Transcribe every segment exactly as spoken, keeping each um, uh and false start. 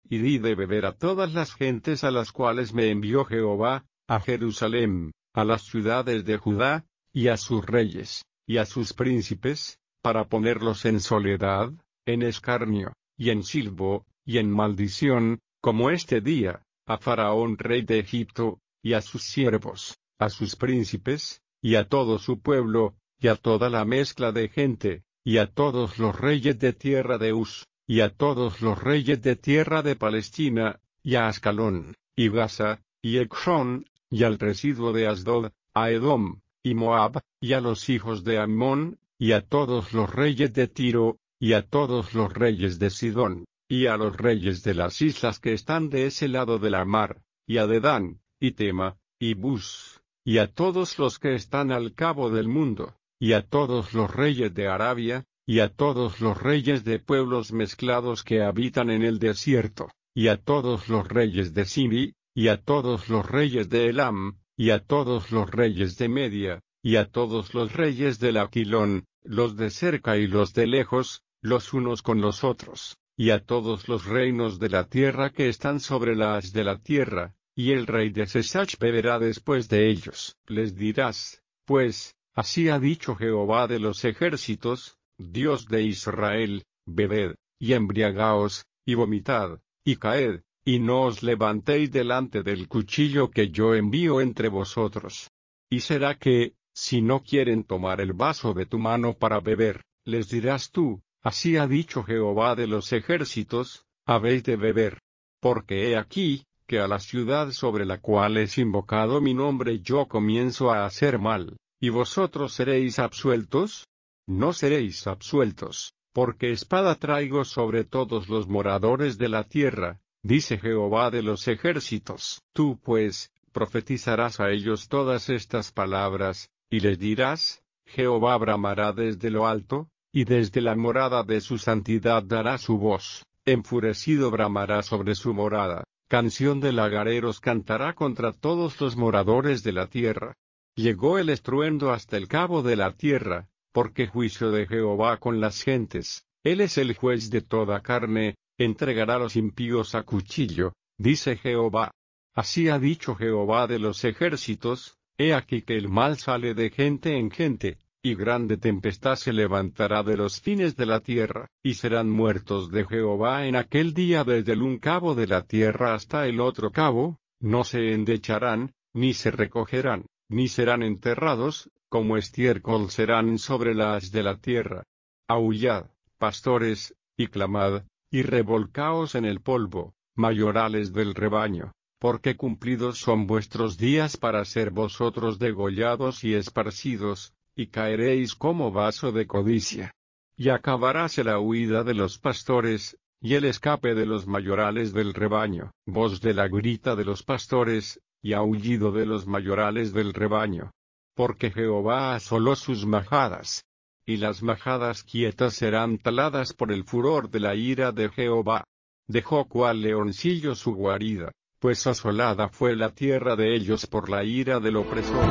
y di de beber a todas las gentes a las cuales me envió Jehová, a Jerusalén, a las ciudades de Judá, y a sus reyes, y a sus príncipes, para ponerlos en soledad, en escarnio, y en silbo, y en maldición, como este día, a Faraón rey de Egipto, y a sus siervos, a sus príncipes, y a todo su pueblo, y a toda la mezcla de gente, y a todos los reyes de tierra de Uz, y a todos los reyes de tierra de Palestina, y a Ascalón, y Gaza, y Ecrón, y al residuo de Asdod, a Edom, y Moab, y a los hijos de Ammón, y a todos los reyes de Tiro, y a todos los reyes de Sidón, y a los reyes de las islas que están de ese lado de la mar, y a Dedán, y Tema, y Bus, y a todos los que están al cabo del mundo, y a todos los reyes de Arabia, y a todos los reyes de pueblos mezclados que habitan en el desierto, y a todos los reyes de Simi, y a todos los reyes de Elam, y a todos los reyes de Media, y a todos los reyes del Aquilón, los de cerca y los de lejos, los unos con los otros, y a todos los reinos de la tierra que están sobre la haz de la tierra, y el rey de Sesach beberá después de ellos. Les dirás, pues, así ha dicho Jehová de los ejércitos, Dios de Israel, bebed, y embriagaos, y vomitad, y caed, y no os levantéis delante del cuchillo que yo envío entre vosotros. Y será que, si no quieren tomar el vaso de tu mano para beber, les dirás tú, así ha dicho Jehová de los ejércitos, habéis de beber. Porque he aquí, que a la ciudad sobre la cual es invocado mi nombre yo comienzo a hacer mal, ¿y vosotros seréis absueltos? No seréis absueltos, porque espada traigo sobre todos los moradores de la tierra, dice Jehová de los ejércitos. Tú pues, profetizarás a ellos todas estas palabras, y les dirás, Jehová bramará desde lo alto, y desde la morada de su santidad dará su voz, enfurecido bramará sobre su morada, canción de lagareros cantará contra todos los moradores de la tierra. Llegó el estruendo hasta el cabo de la tierra, porque juicio de Jehová con las gentes, él es el juez de toda carne, entregará a los impíos a cuchillo, dice Jehová. Así ha dicho Jehová de los ejércitos, he aquí que el mal sale de gente en gente, y grande tempestad se levantará de los fines de la tierra, y serán muertos de Jehová en aquel día desde el un cabo de la tierra hasta el otro cabo, no se endecharán, ni se recogerán, ni serán enterrados, como estiércol serán sobre la haz de la tierra. Aullad, pastores, y clamad, y revolcaos en el polvo, mayorales del rebaño, porque cumplidos son vuestros días para ser vosotros degollados y esparcidos, y caeréis como vaso de codicia. Y acabaráse la huida de los pastores, y el escape de los mayorales del rebaño, voz de la grita de los pastores, y aullido de los mayorales del rebaño. Porque Jehová asoló sus majadas, y las majadas quietas serán taladas por el furor de la ira de Jehová. Dejó cual leoncillo su guarida, pues asolada fue la tierra de ellos por la ira del opresor.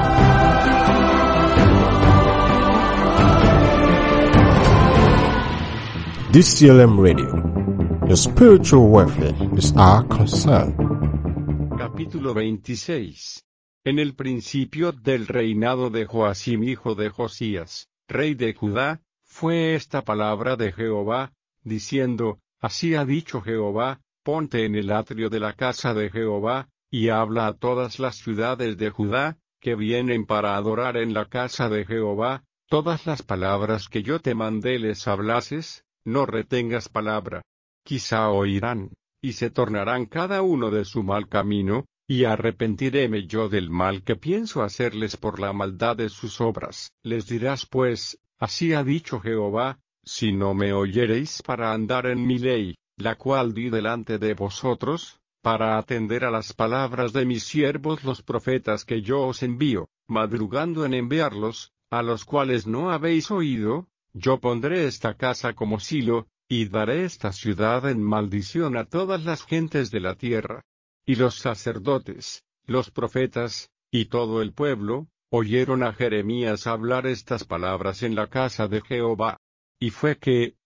D C L M Radio. Your spiritual welfare is our concern. Capítulo veintiséis. En el principio del reinado de Joacim hijo de Josías, rey de Judá, fue esta palabra de Jehová, diciendo, así ha dicho Jehová, ponte en el atrio de la casa de Jehová, y habla a todas las ciudades de Judá, que vienen para adorar en la casa de Jehová, todas las palabras que yo te mandé les hablases, no retengas palabra. Quizá oirán, y se tornarán cada uno de su mal camino, y arrepentiréme yo del mal que pienso hacerles por la maldad de sus obras. Les dirás pues, así ha dicho Jehová, si no me oyereis para andar en mi ley, la cual di delante de vosotros, para atender a las palabras de mis siervos los profetas que yo os envío, madrugando en enviarlos, a los cuales no habéis oído, yo pondré esta casa como silo, y daré esta ciudad en maldición a todas las gentes de la tierra. Y los sacerdotes, los profetas, y todo el pueblo, oyeron a Jeremías hablar estas palabras en la casa de Jehová. Y fue que,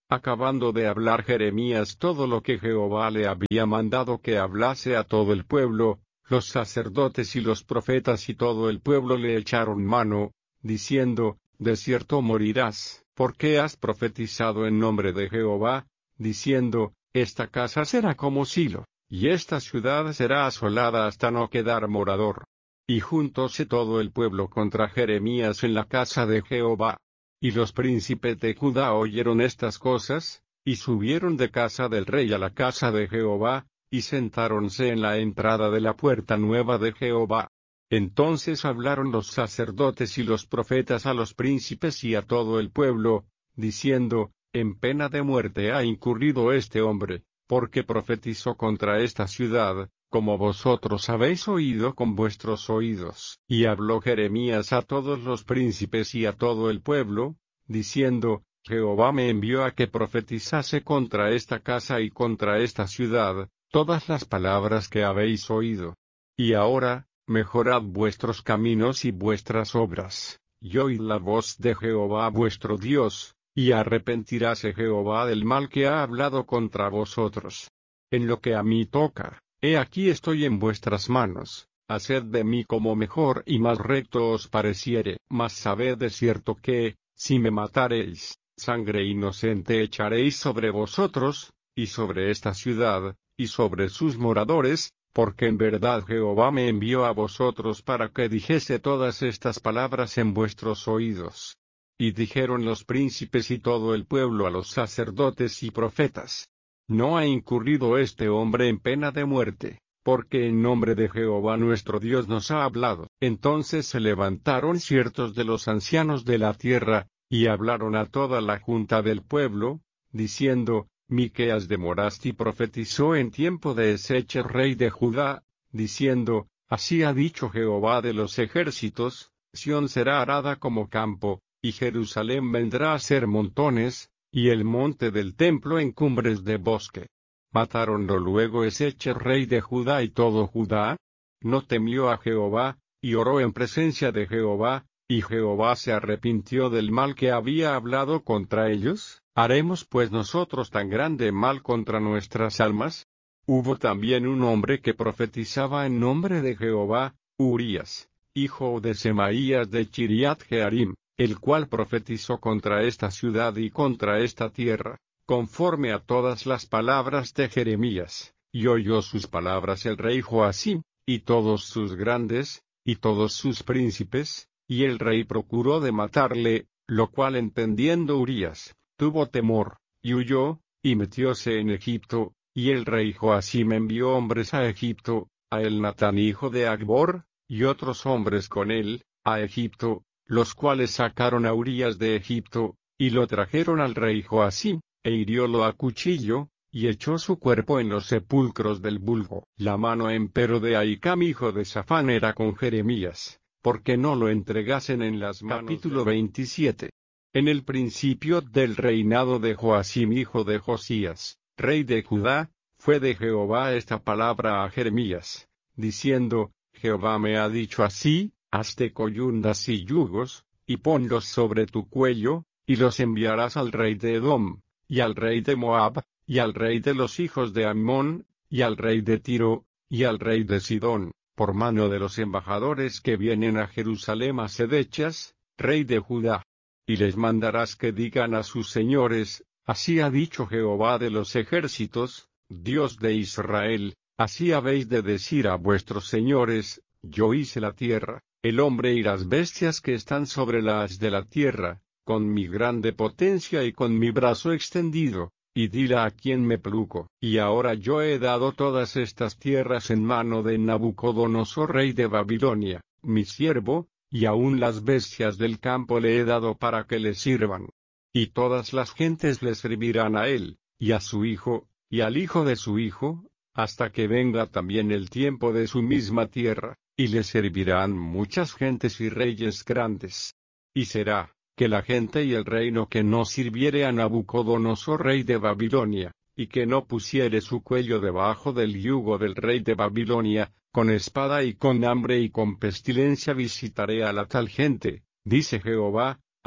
Acabando de hablar Jeremías todo lo que Jehová le había mandado que hablase a todo el pueblo, los sacerdotes y los profetas y todo el pueblo le echaron mano, diciendo, de cierto morirás, porque has profetizado en nombre de Jehová, diciendo, esta casa será como Silo, y esta ciudad será asolada hasta no quedar morador. Y juntóse todo el pueblo contra Jeremías en la casa de Jehová. Y los príncipes de Judá oyeron estas cosas, y subieron de casa del rey a la casa de Jehová, y sentáronse en la entrada de la puerta nueva de Jehová. Entonces hablaron los sacerdotes y los profetas a los príncipes y a todo el pueblo, diciendo, en pena de muerte ha incurrido este hombre, porque profetizó contra esta ciudad, como vosotros habéis oído con vuestros oídos. Y habló Jeremías a todos los príncipes y a todo el pueblo, diciendo, Jehová me envió a que profetizase contra esta casa y contra esta ciudad, todas las palabras que habéis oído. Y ahora, mejorad vuestros caminos y vuestras obras, y oíd la voz de Jehová vuestro Dios, y arrepentiráse Jehová del mal que ha hablado contra vosotros. En lo que a mí toca, he aquí estoy en vuestras manos, haced de mí como mejor y más recto os pareciere. Mas sabed de cierto que, si me matareis, sangre inocente echaréis sobre vosotros, y sobre esta ciudad, y sobre sus moradores, porque en verdad Jehová me envió a vosotros para que dijese todas estas palabras en vuestros oídos. Y dijeron los príncipes y todo el pueblo a los sacerdotes y profetas, no ha incurrido este hombre en pena de muerte, porque en nombre de Jehová nuestro Dios nos ha hablado. Entonces se levantaron ciertos de los ancianos de la tierra, y hablaron a toda la junta del pueblo, diciendo, Miqueas de Morasti profetizó en tiempo de Ezequiel rey de Judá, diciendo, así ha dicho Jehová de los ejércitos, Sión será arada como campo, y Jerusalén vendrá a ser montones, y el monte del templo en cumbres de bosque. Matáronlo luego Ezequiel rey de Judá y todo Judá, no temió a Jehová, y oró en presencia de Jehová, y Jehová se arrepintió del mal que había hablado contra ellos. ¿Haremos pues nosotros tan grande mal contra nuestras almas? Hubo también un hombre que profetizaba en nombre de Jehová, Urías, hijo de Semaías de Chiriat Jearim, el cual profetizó contra esta ciudad y contra esta tierra, conforme a todas las palabras de Jeremías, y oyó sus palabras el rey Joacim, y todos sus grandes, y todos sus príncipes, y el rey procuró de matarle, lo cual entendiendo Urías, tuvo temor, y huyó, y metióse en Egipto, y el rey Joacim envió hombres a Egipto, a Elnatán hijo de Acbor, y otros hombres con él, a Egipto, los cuales sacaron a Urías de Egipto, y lo trajeron al rey Joacim, e hiriólo a cuchillo, y echó su cuerpo en los sepulcros del vulgo. La mano empero de Ahicam hijo de Safán era con Jeremías, porque no lo entregasen en las manos. Capítulo veintisiete. En el principio del reinado de Joacim hijo de Josías, rey de Judá, fue de Jehová esta palabra a Jeremías, diciendo, Jehová me ha dicho así, hazte coyundas y yugos, y ponlos sobre tu cuello, y los enviarás al rey de Edom, y al rey de Moab, y al rey de los hijos de Ammón, y al rey de Tiro, y al rey de Sidón, por mano de los embajadores que vienen a Jerusalén a Sedechas, rey de Judá. Y les mandarás que digan a sus señores, así ha dicho Jehová de los ejércitos, Dios de Israel, así habéis de decir a vuestros señores, yo hice la tierra, el hombre y las bestias que están sobre la haz de la tierra, con mi grande potencia y con mi brazo extendido, y dila a quien me plugo. Y ahora yo he dado todas estas tierras en mano de Nabucodonosor rey de Babilonia, mi siervo, y aun las bestias del campo le he dado para que le sirvan. Y todas las gentes le servirán a él, y a su hijo, y al hijo de su hijo, hasta que venga también el tiempo de su misma tierra, y le servirán muchas gentes y reyes grandes. Y será, que la gente y el reino que no sirviere a Nabucodonosor rey de Babilonia, y que no pusiere su cuello debajo del yugo del rey de Babilonia, con espada y con hambre y con pestilencia visitaré a la tal gente, dice Jehová,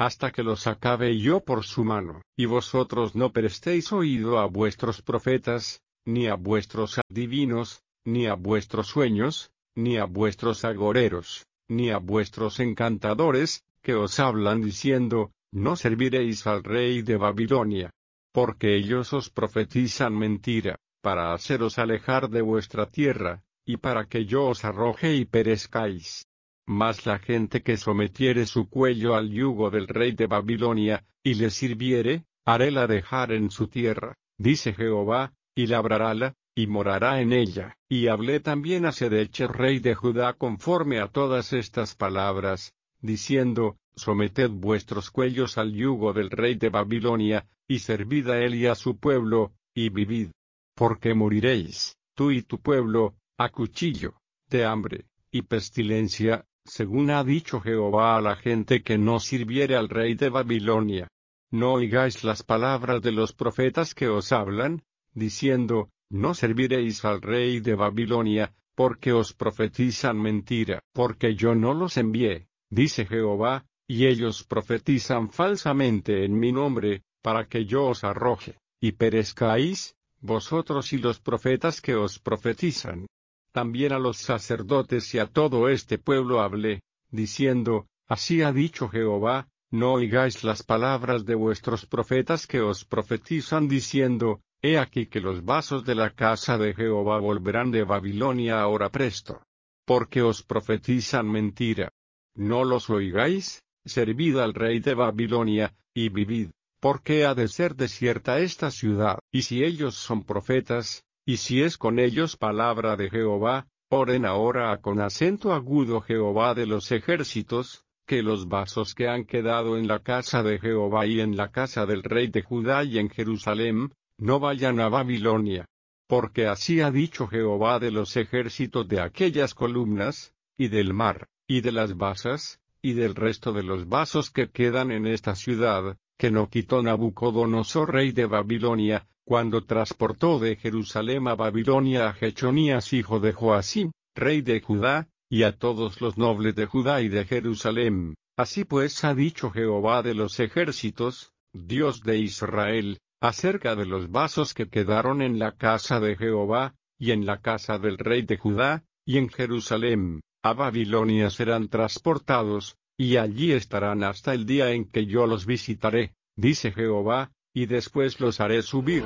hasta que los acabe yo por su mano. Y vosotros no prestéis oído a vuestros profetas, ni a vuestros adivinos, ni a vuestros sueños, ni a vuestros agoreros, ni a vuestros encantadores, que os hablan diciendo, no serviréis al rey de Babilonia. Porque ellos os profetizan mentira, para haceros alejar de vuestra tierra, y para que yo os arroje y perezcáis. Mas la gente que sometiere su cuello al yugo del rey de Babilonia, y le sirviere, haréla dejar en su tierra, dice Jehová, y labrarála, y morará en ella. Y hablé también a Sedeche rey de Judá conforme a todas estas palabras, diciendo, someted vuestros cuellos al yugo del rey de Babilonia, y servid a él y a su pueblo, y vivid. Porque moriréis, tú y tu pueblo, a cuchillo, de hambre, y pestilencia, según ha dicho Jehová a la gente que no sirviere al rey de Babilonia. No oigáis las palabras de los profetas que os hablan, diciendo, no serviréis al rey de Babilonia, porque os profetizan mentira, porque yo no los envié, dice Jehová, y ellos profetizan falsamente en mi nombre, para que yo os arroje, y perezcáis, vosotros y los profetas que os profetizan. También a los sacerdotes y a todo este pueblo hablé, diciendo, así ha dicho Jehová, no oigáis las palabras de vuestros profetas que os profetizan diciendo, he aquí que los vasos de la casa de Jehová volverán de Babilonia ahora presto. Porque os profetizan mentira. No los oigáis, servid al rey de Babilonia, y vivid, porque ha de ser desierta esta ciudad. Y si ellos son profetas, y si es con ellos palabra de Jehová, oren ahora con acento agudo Jehová de los ejércitos, que los vasos que han quedado en la casa de Jehová y en la casa del rey de Judá y en Jerusalén, no vayan a Babilonia. Porque así ha dicho Jehová de los ejércitos de aquellas columnas, y del mar, y de las basas, y del resto de los vasos que quedan en esta ciudad, que no quitó Nabucodonosor rey de Babilonia, cuando transportó de Jerusalén a Babilonia a Jechonías hijo de Joacim, rey de Judá, y a todos los nobles de Judá y de Jerusalén. Así pues ha dicho Jehová de los ejércitos, Dios de Israel, acerca de los vasos que quedaron en la casa de Jehová, y en la casa del rey de Judá, y en Jerusalén, a Babilonia serán transportados, y allí estarán hasta el día en que yo los visitaré, dice Jehová, y después los haré subir.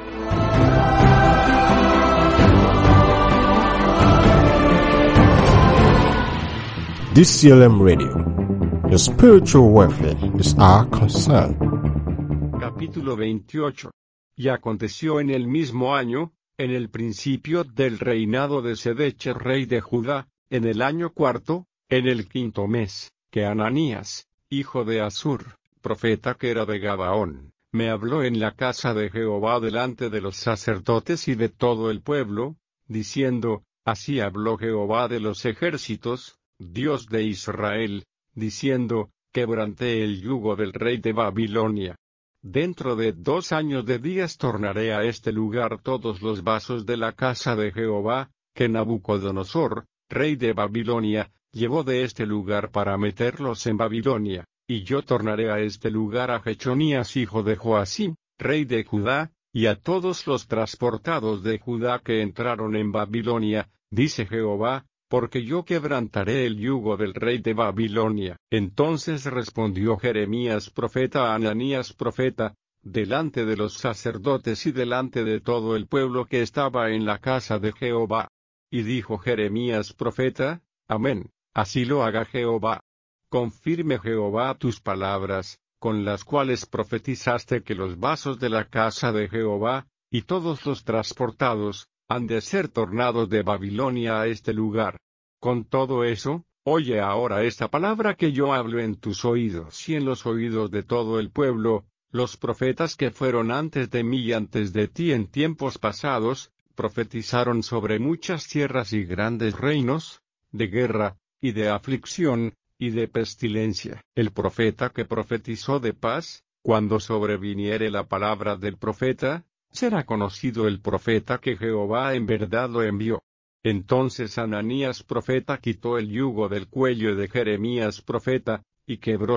D C L M Radio. Your spiritual welfare is our concern. Capítulo veintiocho. Y aconteció en el mismo año, en el principio del reinado de Sedeche rey de Judá, en el año cuarto, en el quinto mes, que Ananías, hijo de Azur, profeta que era de Gabaón, me habló en la casa de Jehová delante de los sacerdotes y de todo el pueblo, diciendo, así habló Jehová de los ejércitos, Dios de Israel, diciendo, quebranté el yugo del rey de Babilonia. Dentro de dos años de días tornaré a este lugar todos los vasos de la casa de Jehová, que Nabucodonosor, rey de Babilonia, llevó de este lugar para meterlos en Babilonia, y yo tornaré a este lugar a Jechonías hijo de Joacim, rey de Judá, y a todos los transportados de Judá que entraron en Babilonia, dice Jehová, porque yo quebrantaré el yugo del rey de Babilonia. Entonces respondió Jeremías profeta a Ananías profeta, delante de los sacerdotes y delante de todo el pueblo que estaba en la casa de Jehová. Y dijo Jeremías profeta, amén, así lo haga Jehová. Confirme Jehová tus palabras, con las cuales profetizaste que los vasos de la casa de Jehová, y todos los transportados, han de ser tornados de Babilonia a este lugar. Con todo eso, oye ahora esta palabra que yo hablo en tus oídos y en los oídos de todo el pueblo, los profetas que fueron antes de mí y antes de ti en tiempos pasados, profetizaron sobre muchas tierras y grandes reinos, de guerra, y de aflicción, y de pestilencia. El profeta que profetizó de paz, cuando sobreviniere la palabra del profeta, será conocido el profeta que Jehová en verdad lo envió. Entonces Ananías profeta quitó el yugo del cuello de Jeremías profeta, y quebrólo,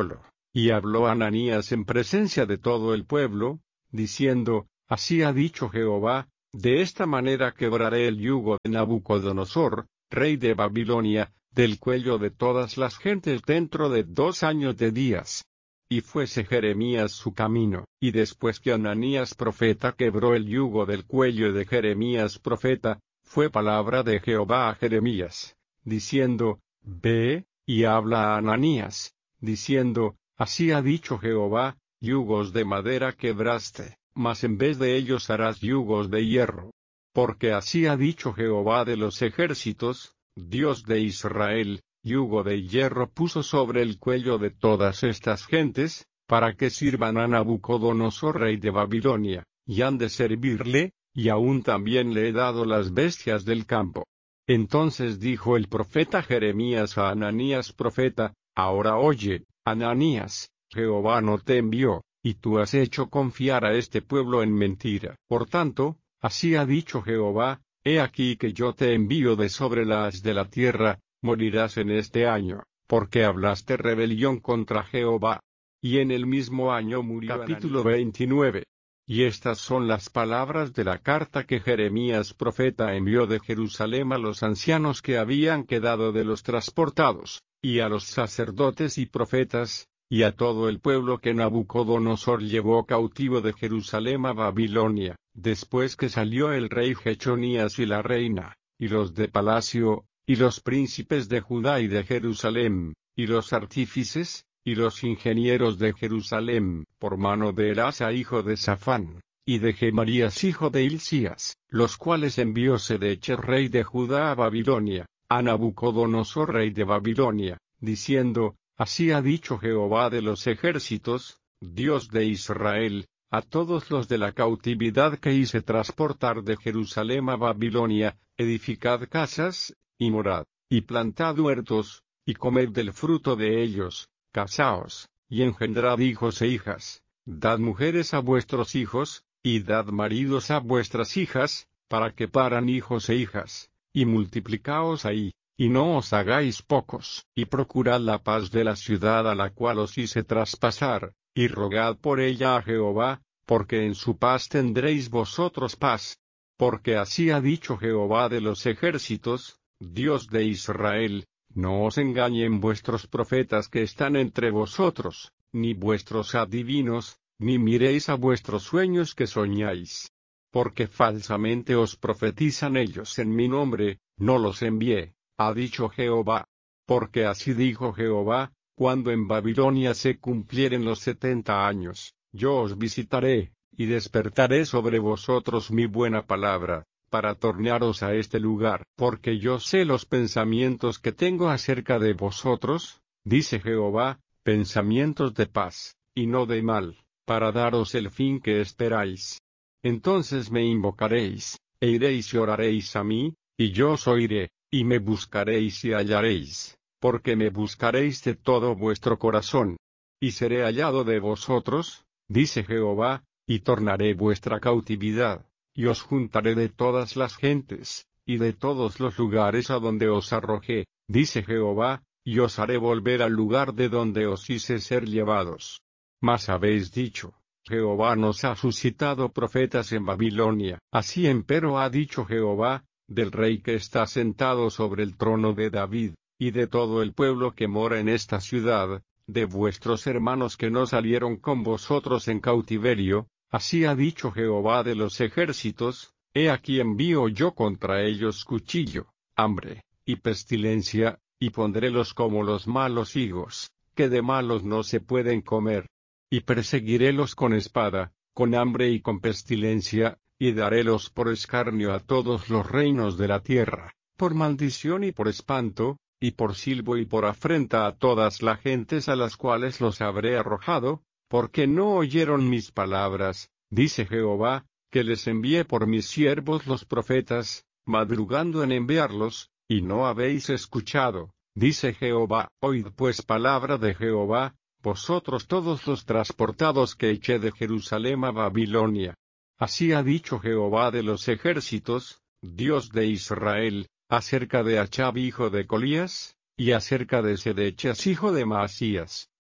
Y habló Ananías en presencia de todo el pueblo, diciendo, Así ha dicho Jehová, de esta manera quebraré el yugo de Nabucodonosor, rey de Babilonia, del cuello de todas las gentes dentro de dos años de días. Y fuese Jeremías su camino, y después que Ananías profeta quebró el yugo del cuello de Jeremías profeta, fue palabra de Jehová a Jeremías, diciendo, Ve, y habla a Ananías, diciendo, Así ha dicho Jehová, yugos de madera quebraste, mas en vez de ellos harás yugos de hierro. Porque así ha dicho Jehová de los ejércitos, Dios de Israel, yugo de hierro puso sobre el cuello de todas estas gentes, para que sirvan a Nabucodonosor rey de Babilonia, y han de servirle, y aún también le he dado las bestias del campo. Entonces dijo el profeta Jeremías a Ananías profeta, Ahora oye, Ananías, Jehová no te envió, y tú has hecho confiar a este pueblo en mentira. Por tanto, así ha dicho Jehová, he aquí que yo te envío de sobre la haz de la tierra, morirás en este año, porque hablaste rebelión contra Jehová. Y en el mismo año murió Ananías. Capítulo veintinueve. Y estas son las palabras de la carta que Jeremías profeta envió de Jerusalén a los ancianos que habían quedado de los transportados, y a los sacerdotes y profetas, y a todo el pueblo que Nabucodonosor llevó cautivo de Jerusalén a Babilonia, después que salió el rey Jechonías y la reina, y los de palacio, y los príncipes de Judá y de Jerusalén, y los artífices, y los ingenieros de Jerusalén, por mano de Elasa hijo de Safán, y de Gemarías hijo de Hilcías, los cuales envió Sedecher rey de Judá a Babilonia, a Nabucodonosor rey de Babilonia, diciendo, Así ha dicho Jehová de los ejércitos, Dios de Israel, a todos los de la cautividad que hice transportar de Jerusalén a Babilonia, edificad casas, y morad, y plantad huertos, y comed del fruto de ellos, casaos, y engendrad hijos e hijas, dad mujeres a vuestros hijos, y dad maridos a vuestras hijas, para que paran hijos e hijas, y multiplicaos ahí, y no os hagáis pocos, y procurad la paz de la ciudad a la cual os hice traspasar, y rogad por ella a Jehová, porque en su paz tendréis vosotros paz. Porque así ha dicho Jehová de los ejércitos, Dios de Israel, no os engañen vuestros profetas que están entre vosotros, ni vuestros adivinos, ni miréis a vuestros sueños que soñáis. Porque falsamente os profetizan ellos en mi nombre, no los envié, ha dicho Jehová. Porque así dijo Jehová, cuando en Babilonia se cumplieren los setenta años, yo os visitaré, y despertaré sobre vosotros mi buena palabra, para tornaros a este lugar, porque yo sé los pensamientos que tengo acerca de vosotros, dice Jehová, pensamientos de paz, y no de mal, para daros el fin que esperáis. Entonces me invocaréis, e iréis y oraréis a mí, y yo os oiré, y me buscaréis y hallaréis, porque me buscaréis de todo vuestro corazón. Y seré hallado de vosotros, dice Jehová, y tornaré vuestra cautividad, y os juntaré de todas las gentes, y de todos los lugares a donde os arrojé, dice Jehová, y os haré volver al lugar de donde os hice ser llevados. Mas habéis dicho, Jehová nos ha suscitado profetas en Babilonia. Así empero ha dicho Jehová, del rey que está sentado sobre el trono de David, y de todo el pueblo que mora en esta ciudad, de vuestros hermanos que no salieron con vosotros en cautiverio, así ha dicho Jehová de los ejércitos, he aquí envío yo contra ellos cuchillo, hambre, y pestilencia, y pondrélos como los malos higos, que de malos no se pueden comer. Y perseguirélos con espada, con hambre y con pestilencia, y darélos por escarnio a todos los reinos de la tierra, por maldición y por espanto, y por silbo y por afrenta a todas las gentes a las cuales los habré arrojado, porque no oyeron mis palabras, dice Jehová, que les envié por mis siervos los profetas, madrugando en enviarlos, y no habéis escuchado, dice Jehová. Oíd pues palabra de Jehová, vosotros todos los transportados que eché de Jerusalén a Babilonia. Así ha dicho Jehová de los ejércitos, Dios de Israel, acerca de Achab hijo de Colías, y acerca de Sedechas hijo de Maasías,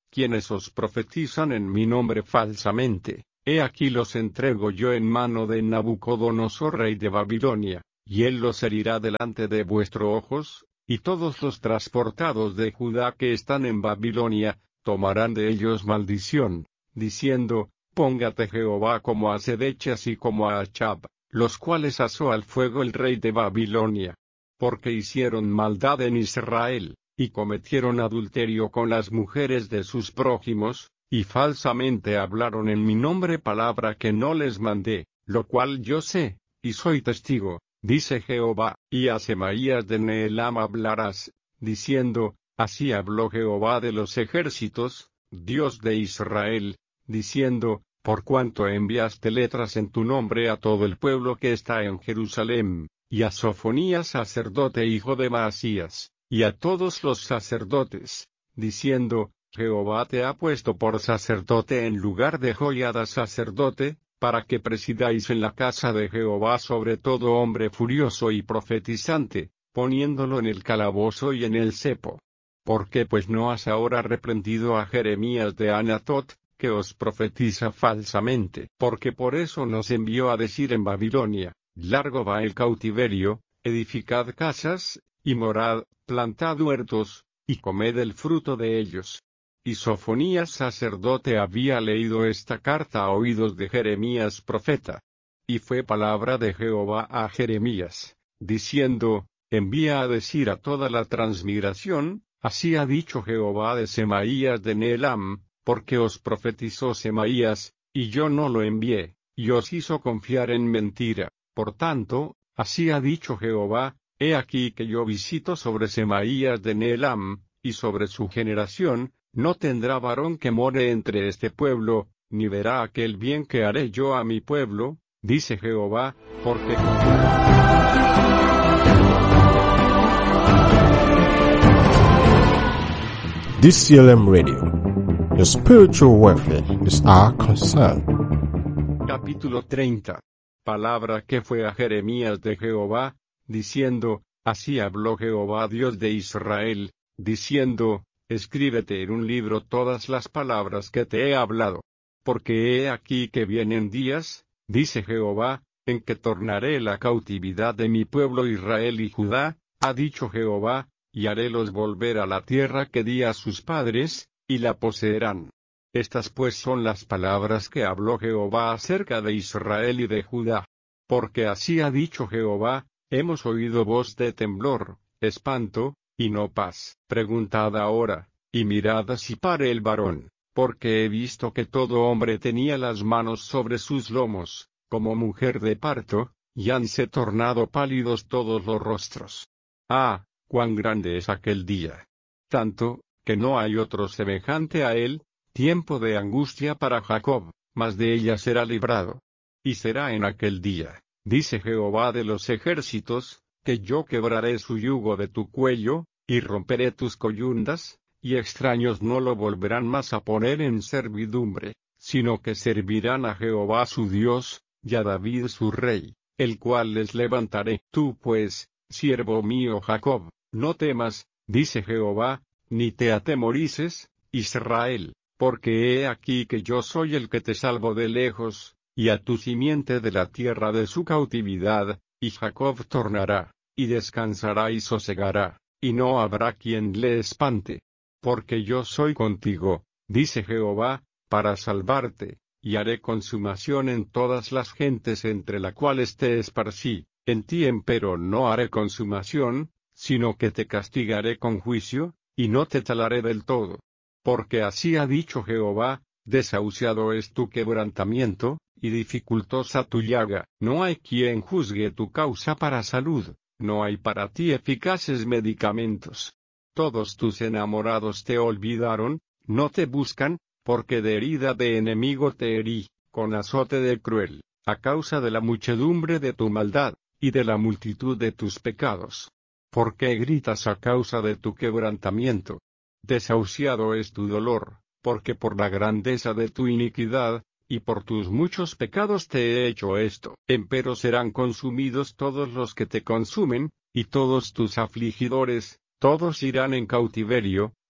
quienes os profetizan en mi nombre falsamente, he aquí los entrego yo en mano de Nabucodonosor rey de Babilonia, y él los herirá delante de vuestros ojos, y todos los transportados de Judá que están en Babilonia, tomarán de ellos maldición, diciendo, póngate Jehová como a Sedechas y como a Achab, los cuales asó al fuego el rey de Babilonia. Porque hicieron maldad en Israel, y cometieron adulterio con las mujeres de sus prójimos, y falsamente hablaron en mi nombre palabra que no les mandé, lo cual yo sé, y soy testigo, dice Jehová, y a Semaías de Nehelam hablarás, diciendo, así habló Jehová de los ejércitos, Dios de Israel, diciendo, por cuanto enviaste letras en tu nombre a todo el pueblo que está en Jerusalem, y a Sofonías sacerdote hijo de Maasías, y a todos los sacerdotes, diciendo, Jehová te ha puesto por sacerdote en lugar de Joiada sacerdote, para que presidáis en la casa de Jehová sobre todo hombre furioso y profetizante, poniéndolo en el calabozo y en el cepo. ¿Por qué pues no has ahora reprendido a Jeremías de Anatot, que os profetiza falsamente? Porque por eso nos envió a decir en Babilonia, largo va el cautiverio, edificad casas, y morad, plantad huertos, y comed el fruto de ellos. Y Sofonías sacerdote había leído esta carta a oídos de Jeremías profeta. Y fue palabra de Jehová a Jeremías, diciendo, envía a decir a toda la transmigración, así ha dicho Jehová de Semaías de Nehelam, porque os profetizó Semaías, y yo no lo envié, y os hizo confiar en mentira. Por tanto, así ha dicho Jehová, he aquí que yo visito sobre Semaías de Nehelam, y sobre su generación, no tendrá varón que more entre este pueblo, ni verá aquel bien que haré yo a mi pueblo, dice Jehová, porque... D C L M Radio. Your spiritual welfare is our concern. Capítulo treinta. Palabra que fue a Jeremías de Jehová, diciendo, así habló Jehová Dios de Israel, diciendo, escríbete en un libro todas las palabras que te he hablado. Porque he aquí que vienen días, dice Jehová, en que tornaré la cautividad de mi pueblo Israel y Judá, ha dicho Jehová, y harélos volver a la tierra que di a sus padres, y la poseerán. Estas pues son las palabras que habló Jehová acerca de Israel y de Judá. Porque así ha dicho Jehová, hemos oído voz de temblor, espanto, y no paz. Preguntad ahora, y mirad si pare el varón, porque he visto que todo hombre tenía las manos sobre sus lomos, como mujer de parto, y hanse tornado pálidos todos los rostros. Ah, cuán grande es aquel día. Tanto, que no hay otro semejante a él, tiempo de angustia para Jacob, mas de ella será librado. Y será en aquel día, dice Jehová de los ejércitos, que yo quebraré su yugo de tu cuello, y romperé tus coyundas, y extraños no lo volverán más a poner en servidumbre, sino que servirán a Jehová su Dios, y a David su rey, el cual les levantaré. Tú pues, siervo mío Jacob, no temas, dice Jehová, ni te atemorices, Israel, porque he aquí que yo soy el que te salvo de lejos, y a tu simiente de la tierra de su cautividad, y Jacob tornará, y descansará y sosegará, y no habrá quien le espante. Porque yo soy contigo, dice Jehová, para salvarte, y haré consumación en todas las gentes entre las cuales te esparcí, en ti empero no haré consumación, sino que te castigaré con juicio, y no te talaré del todo. Porque así ha dicho Jehová, desahuciado es tu quebrantamiento, y dificultosa tu llaga. No hay quien juzgue tu causa para salud, no hay para ti eficaces medicamentos. Todos tus enamorados te olvidaron, no te buscan, porque de herida de enemigo te herí, con azote de cruel, a causa de la muchedumbre de tu maldad, y de la multitud de tus pecados. ¿Por qué gritas a causa de tu quebrantamiento? Desahuciado es tu dolor, porque por la grandeza de tu iniquidad, y por tus muchos pecados te he hecho esto. Empero serán consumidos todos los que te consumen, y todos tus afligidores, todos irán en cautiverio,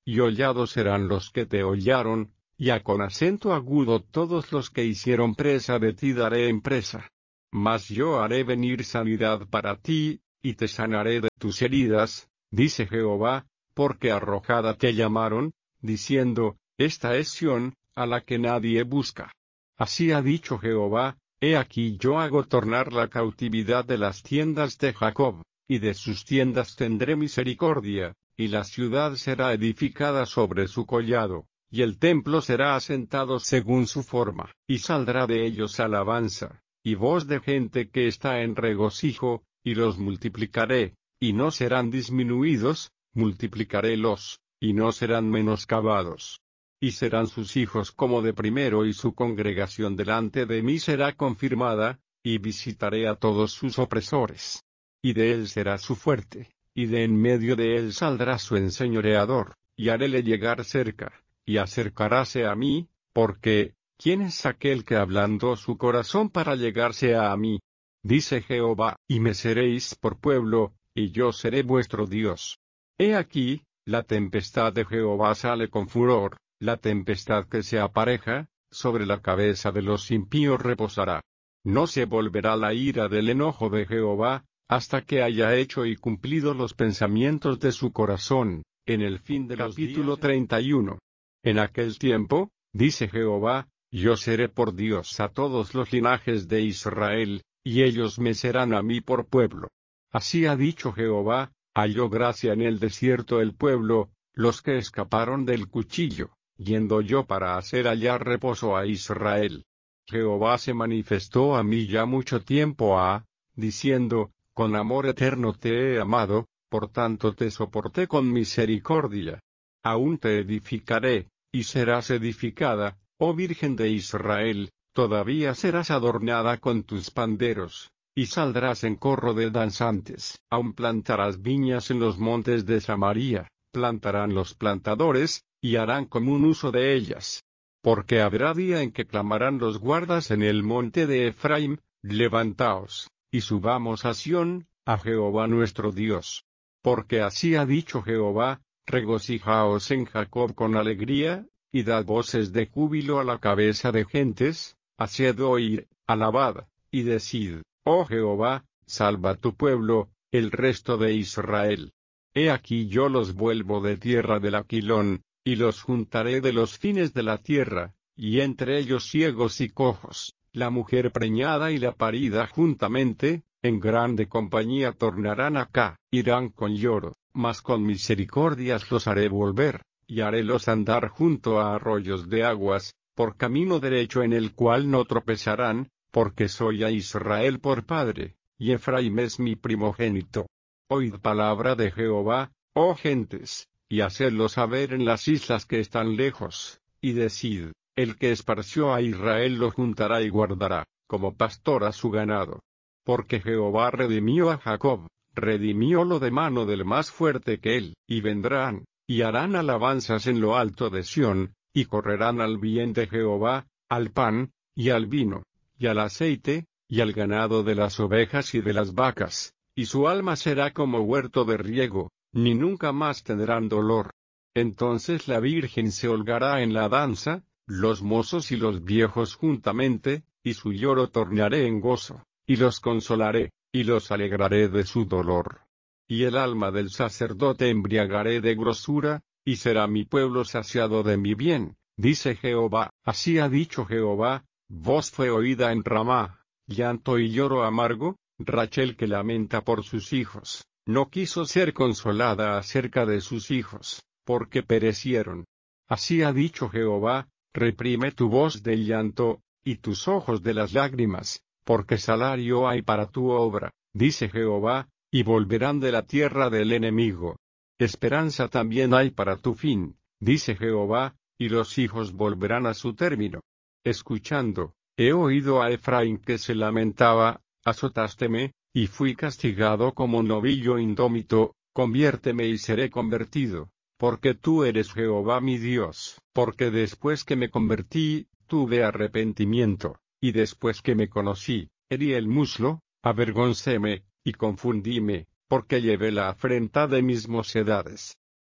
y hollados serán los que te hollaron, y a con acento agudo todos los que hicieron presa de ti daré en presa. Mas yo haré venir sanidad para ti, y te sanaré de tus heridas, dice Jehová, porque arrojada te llamaron, diciendo, esta es Sión, a la que nadie busca. Así ha dicho Jehová, he aquí yo hago tornar la cautividad de las tiendas de Jacob, y de sus tiendas tendré misericordia, y la ciudad será edificada sobre su collado, y el templo será asentado según su forma, y saldrá de ellos alabanza, y voz de gente que está en regocijo, y los multiplicaré, y no serán disminuidos, multiplicarélos, y no serán menoscabados. Y serán sus hijos como de primero y su congregación delante de mí será confirmada, y visitaré a todos sus opresores. Y de él será su fuerte, y de en medio de él saldrá su enseñoreador, y haréle llegar cerca, y acercaráse a mí, porque, ¿quién es aquel que ablandó su corazón para llegarse a mí? Dice Jehová, y me seréis por pueblo, y yo seré vuestro Dios. He aquí, la tempestad de Jehová sale con furor, la tempestad que se apareja, sobre la cabeza de los impíos reposará. No se volverá la ira del enojo de Jehová, hasta que haya hecho y cumplido los pensamientos de su corazón, en el fin del capítulo treinta y uno. En aquel tiempo, dice Jehová, yo seré por Dios a todos los linajes de Israel, y ellos me serán a mí por pueblo. Así ha dicho Jehová, halló gracia en el desierto el pueblo, los que escaparon del cuchillo, yendo yo para hacer hallar reposo a Israel. Jehová se manifestó a mí ya mucho tiempo ha, diciendo, con amor eterno te he amado, por tanto te soporté con misericordia. Aún te edificaré, y serás edificada, oh Virgen de Israel, todavía serás adornada con tus panderos, y saldrás en corro de danzantes. Aún plantarás viñas en los montes de Samaria, plantarán los plantadores, y harán común uso de ellas. Porque habrá día en que clamarán los guardas en el monte de Efraim, levantaos, y subamos a Sión, a Jehová nuestro Dios. Porque así ha dicho Jehová, regocijaos en Jacob con alegría, y dad voces de júbilo a la cabeza de gentes, haced oír, alabad, y decid, oh Jehová, salva tu pueblo, el resto de Israel. He aquí yo los vuelvo de tierra del Aquilón, y los juntaré de los fines de la tierra, y entre ellos ciegos y cojos, la mujer preñada y la parida juntamente, en grande compañía tornarán acá, irán con lloro, mas con misericordias los haré volver, y harélos andar junto a arroyos de aguas, por camino derecho en el cual no tropezarán, porque soy a Israel por padre, y Efraim es mi primogénito. Oíd palabra de Jehová, oh gentes, y hacedlo saber en las islas que están lejos, y decid, el que esparció a Israel lo juntará y guardará, como pastor a su ganado. Porque Jehová redimió a Jacob, redimiólo de mano del más fuerte que él, y vendrán, y harán alabanzas en lo alto de Sión, y correrán al bien de Jehová, al pan, y al vino, y al aceite, y al ganado de las ovejas y de las vacas, y su alma será como huerto de riego, ni nunca más tendrán dolor. Entonces la Virgen se holgará en la danza, los mozos y los viejos juntamente, y su lloro tornaré en gozo, y los consolaré, y los alegraré de su dolor. Y el alma del sacerdote embriagaré de grosura, y será mi pueblo saciado de mi bien, dice Jehová. Así ha dicho Jehová, voz fue oída en Ramá, llanto y lloro amargo, Rachel que lamenta por sus hijos, no quiso ser consolada acerca de sus hijos, porque perecieron. Así ha dicho Jehová, reprime tu voz del llanto, y tus ojos de las lágrimas, porque salario hay para tu obra, dice Jehová, y volverán de la tierra del enemigo. Esperanza también hay para tu fin, dice Jehová, y los hijos volverán a su término. Escuchando, he oído a Efraín que se lamentaba, azotásteme, y fui castigado como novillo indómito, conviérteme y seré convertido, porque tú eres Jehová mi Dios. Porque después que me convertí, tuve arrepentimiento, y después que me conocí, herí el muslo, avergoncéme, y confundíme, porque llevé la afrenta de mis mocedades.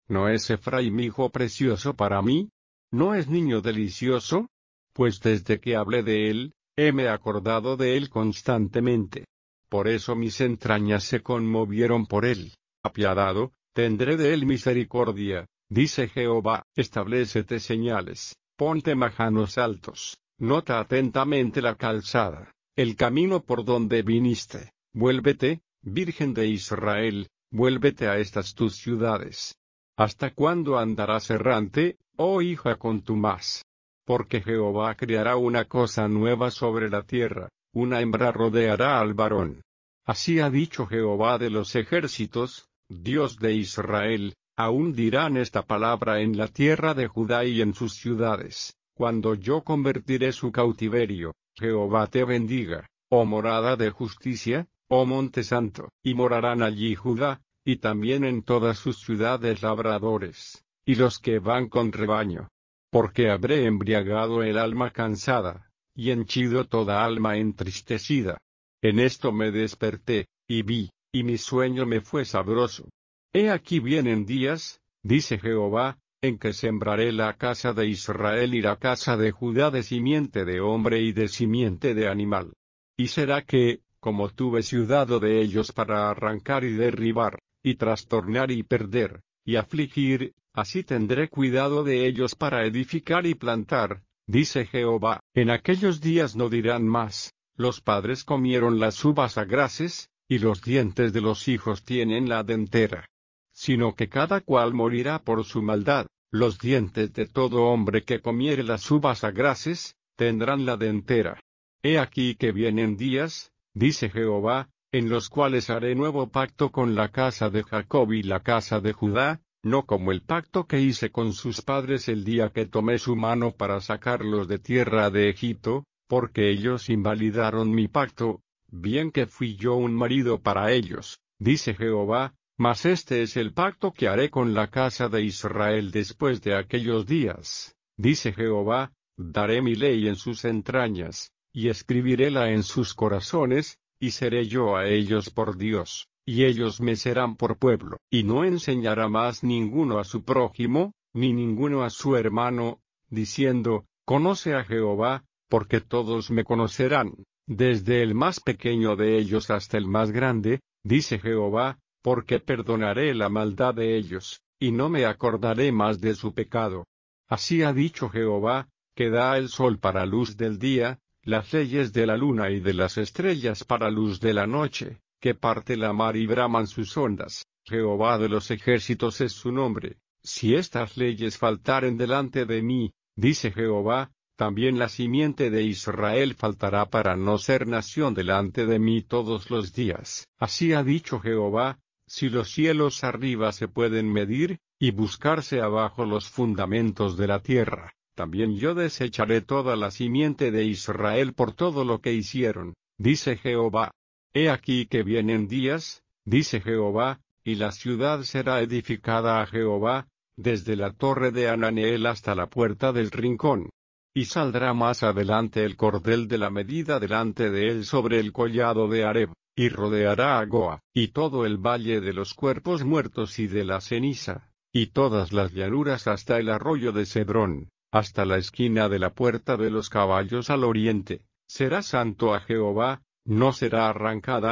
¿No es Efraín hijo precioso para mí? ¿No es niño delicioso? Pues desde que hablé de él, heme acordado de él constantemente. Por eso mis entrañas se conmovieron por él. Apiadado, tendré de él misericordia, dice Jehová. Establécete señales, ponte majanos altos, nota atentamente la calzada, el camino por donde viniste. Vuélvete, Virgen de Israel, vuélvete a estas tus ciudades. ¿Hasta cuándo andarás errante, oh hija contumaz? Porque Jehová creará una cosa nueva sobre la tierra, una hembra rodeará al varón. Así ha dicho Jehová de los ejércitos, Dios de Israel, aún dirán esta palabra en la tierra de Judá y en sus ciudades, cuando yo convertiré su cautiverio. Jehová te bendiga, oh morada de justicia, oh monte santo, y morarán allí Judá, y también en todas sus ciudades labradores, y los que van con rebaño. Porque habré embriagado el alma cansada, y henchido toda alma entristecida. En esto me desperté, y vi, y mi sueño me fue sabroso. He aquí vienen días, dice Jehová, en que sembraré la casa de Israel y la casa de Judá de simiente de hombre y de simiente de animal. Y será que, como tuve ciudado de ellos para arrancar y derribar, y trastornar y perder, y afligir, así tendré cuidado de ellos para edificar y plantar, dice Jehová. En aquellos días no dirán más, los padres comieron las uvas agraces, y los dientes de los hijos tienen la dentera. Sino que cada cual morirá por su maldad, los dientes de todo hombre que comiere las uvas agraces, tendrán la dentera. He aquí que vienen días, dice Jehová, en los cuales haré nuevo pacto con la casa de Jacob y la casa de Judá, no como el pacto que hice con sus padres el día que tomé su mano para sacarlos de tierra de Egipto, porque ellos invalidaron mi pacto, bien que fui yo un marido para ellos, dice Jehová, mas este es el pacto que haré con la casa de Israel después de aquellos días, dice Jehová, daré mi ley en sus entrañas, y escribiréla en sus corazones, y seré yo a ellos por Dios, y ellos me serán por pueblo. Y no enseñará más ninguno a su prójimo, ni ninguno a su hermano, diciendo, conoce a Jehová, porque todos me conocerán, desde el más pequeño de ellos hasta el más grande, dice Jehová, porque perdonaré la maldad de ellos, y no me acordaré más de su pecado. Así ha dicho Jehová, que da el sol para luz del día, las leyes de la luna y de las estrellas para luz de la noche, que parte la mar y braman sus ondas. Jehová de los ejércitos es su nombre. Si estas leyes faltaren delante de mí, dice Jehová, también la simiente de Israel faltará para no ser nación delante de mí todos los días. Así ha dicho Jehová, si los cielos arriba se pueden medir, y buscarse abajo los fundamentos de la tierra, también yo desecharé toda la simiente de Israel por todo lo que hicieron, dice Jehová. He aquí que vienen días, dice Jehová, y la ciudad será edificada a Jehová, desde la torre de Ananeel hasta la puerta del rincón. Y saldrá más adelante el cordel de la medida delante de él sobre el collado de Areb, y rodeará a Goa, y todo el valle de los cuerpos muertos y de la ceniza, y todas las llanuras hasta el arroyo de Cedrón, hasta la esquina de la puerta de los caballos al oriente. Será santo a Jehová, no será arrancada.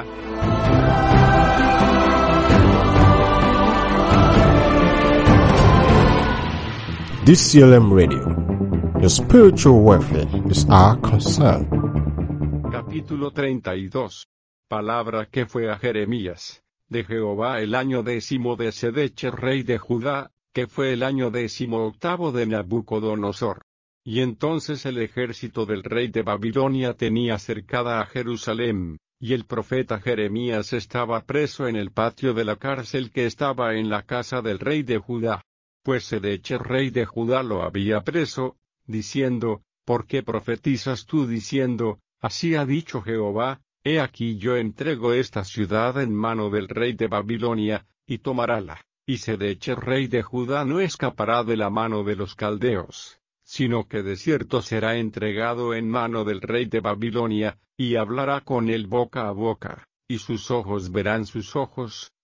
D C L M Radio. Your spiritual welfare is our concern. Capítulo treinta y dos. Palabra que fue a Jeremías, de Jehová el año décimo de Sedeche rey de Judá, que fue el año décimo octavo de Nabucodonosor. Y entonces el ejército del rey de Babilonia tenía cercada a Jerusalén, y el profeta Jeremías estaba preso en el patio de la cárcel que estaba en la casa del rey de Judá. Pues Sedeche rey de Judá lo había preso, diciendo, ¿por qué profetizas tú diciendo, así ha dicho Jehová, he aquí yo entrego esta ciudad en mano del rey de Babilonia, y tomarála, y Sedeche rey de Judá no escapará de la mano de los caldeos, sino que de cierto será entregado en mano del rey de Babilonia, y hablará con él boca a boca, y sus ojos verán sus ojos,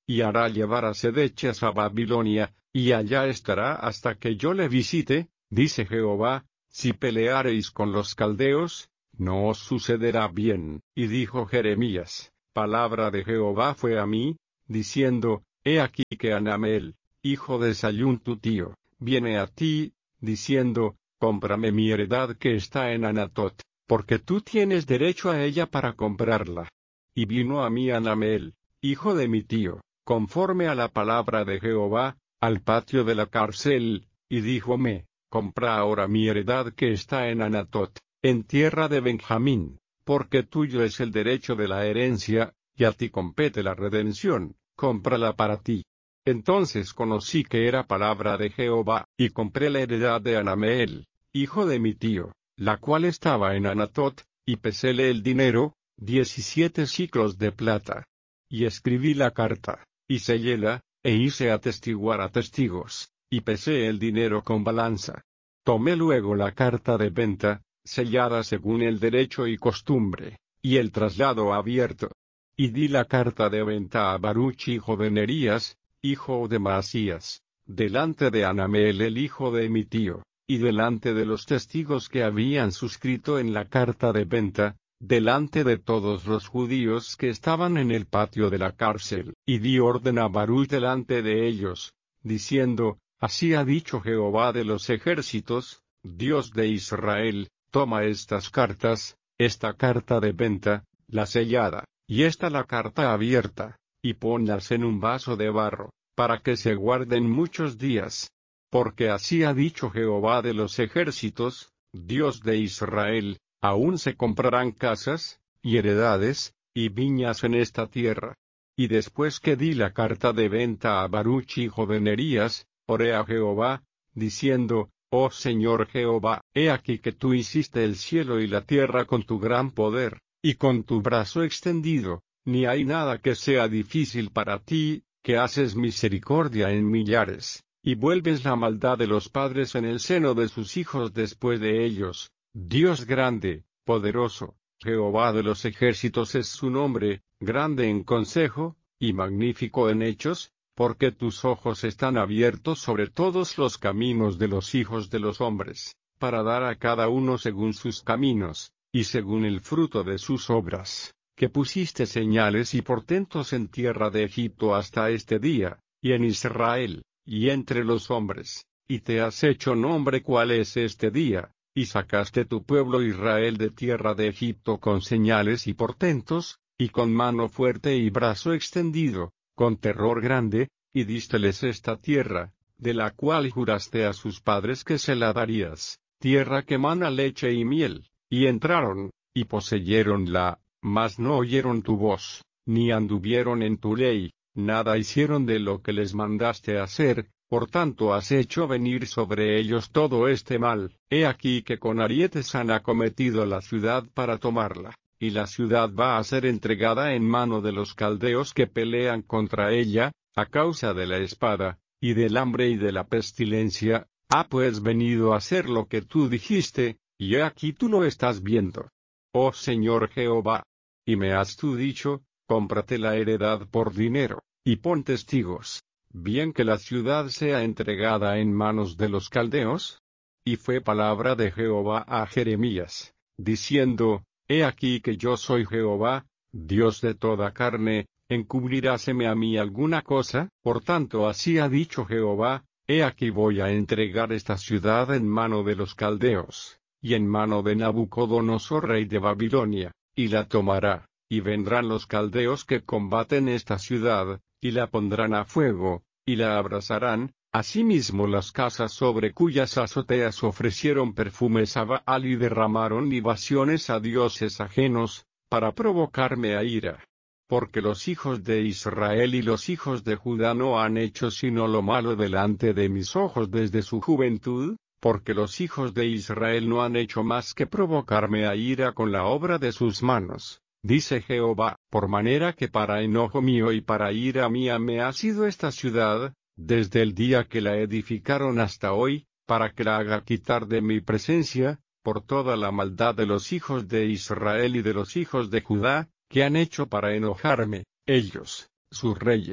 y hará llevar a Sedechas a Babilonia, y allá estará hasta que yo le visite, dice Jehová. Si peleareis con los caldeos, no os sucederá bien. Y dijo Jeremías, palabra de Jehová fue a mí, diciendo, he aquí que Hanameel, hijo de Sayún tu tío, viene a ti, diciendo, cómprame mi heredad que está en Anatot, porque tú tienes derecho a ella para comprarla. Y vino a mí Hanameel, hijo de mi tío, conforme a la palabra de Jehová, al patio de la cárcel, y díjome, compra ahora mi heredad que está en Anatot, en tierra de Benjamín, porque tuyo es el derecho de la herencia, y a ti compete la redención, cómprala para ti. Entonces conocí que era palabra de Jehová, y compré la heredad de Hanameel, hijo de mi tío, la cual estaba en Anatot, y peséle el dinero, diecisiete siclos de plata. Y escribí la carta, y selléla, e hice atestiguar a testigos, y pesé el dinero con balanza. Tomé luego la carta de venta, sellada según el derecho y costumbre, y el traslado abierto. Y di la carta de venta a Baruch hijo de Nerías, hijo de Maasías, delante de Hanameel el hijo de mi tío, y delante de los testigos que habían suscrito en la carta de venta, delante de todos los judíos que estaban en el patio de la cárcel, y di orden a Baruch delante de ellos, diciendo, así ha dicho Jehová de los ejércitos, Dios de Israel, toma estas cartas, esta carta de venta, la sellada, y esta la carta abierta, y ponlas en un vaso de barro, para que se guarden muchos días. Porque así ha dicho Jehová de los ejércitos, Dios de Israel, aún se comprarán casas, y heredades, y viñas en esta tierra. Y después que di la carta de venta a Baruch hijo de Nerías, oré a Jehová, diciendo, oh Señor Jehová, he aquí que tú hiciste el cielo y la tierra con tu gran poder, y con tu brazo extendido, ni hay nada que sea difícil para ti, que haces misericordia en millares, y vuelves la maldad de los padres en el seno de sus hijos después de ellos. Dios grande, poderoso, Jehová de los ejércitos es su nombre, grande en consejo, y magnífico en hechos, porque tus ojos están abiertos sobre todos los caminos de los hijos de los hombres, para dar a cada uno según sus caminos, y según el fruto de sus obras, que pusiste señales y portentos en tierra de Egipto hasta este día, y en Israel, y entre los hombres, y te has hecho nombre cuál es este día, y sacaste tu pueblo Israel de tierra de Egipto con señales y portentos, y con mano fuerte y brazo extendido, con terror grande, y dísteles esta tierra, de la cual juraste a sus padres que se la darías, tierra que mana leche y miel, y entraron, y poseyeronla, mas no oyeron tu voz, ni anduvieron en tu ley, nada hicieron de lo que les mandaste hacer, por tanto has hecho venir sobre ellos todo este mal. He aquí que con arietes han acometido la ciudad para tomarla, y la ciudad va a ser entregada en mano de los caldeos que pelean contra ella, a causa de la espada, y del hambre y de la pestilencia. Ha pues venido a ser lo que tú dijiste, y he aquí tú lo estás viendo. Oh Señor Jehová. Y me has tú dicho, cómprate la heredad por dinero, y pon testigos, bien que la ciudad sea entregada en manos de los caldeos. Y fue palabra de Jehová a Jeremías, diciendo, he aquí que yo soy Jehová, Dios de toda carne, ¿encubriráseme a mí alguna cosa? Por tanto así ha dicho Jehová, he aquí voy a entregar esta ciudad en mano de los caldeos, y en mano de Nabucodonosor rey de Babilonia, y la tomará, y vendrán los caldeos que combaten esta ciudad, y la pondrán a fuego, y la abrasarán. Asimismo las casas sobre cuyas azoteas ofrecieron perfumes a Baal y derramaron libaciones a dioses ajenos, para provocarme a ira. Porque los hijos de Israel y los hijos de Judá no han hecho sino lo malo delante de mis ojos desde su juventud, porque los hijos de Israel no han hecho más que provocarme a ira con la obra de sus manos, dice Jehová, por manera que para enojo mío y para ira mía me ha sido esta ciudad, desde el día que la edificaron hasta hoy, para que la haga quitar de mi presencia, por toda la maldad de los hijos de Israel y de los hijos de Judá, que han hecho para enojarme, ellos, sus reyes,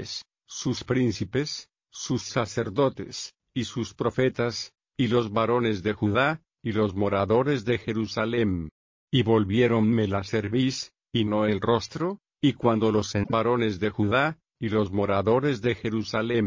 sus príncipes, sus sacerdotes, y sus profetas, y los varones de Judá, y los moradores de Jerusalem. Y volviéronme la cerviz, y no el rostro, y cuando los varones de Judá, y los moradores de Jerusalem